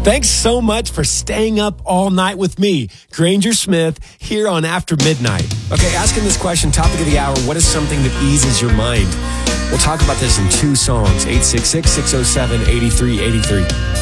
Thanks so much for staying up all night with me, Granger Smith, here on After Midnight. Okay, asking this question, topic of the hour, what is something that eases your mind? We'll talk about this in 2 songs, 866-607-8383.